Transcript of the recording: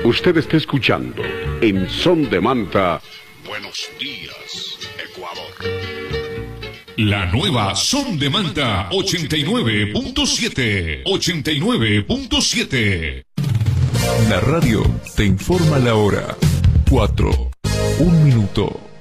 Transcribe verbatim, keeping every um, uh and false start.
Usted está escuchando en Son de Manta. Buenos días, Ecuador. La nueva Son de Manta ochenta y nueve punto siete. ochenta y nueve punto siete. La radio te informa la hora. Cuatro. Un minuto.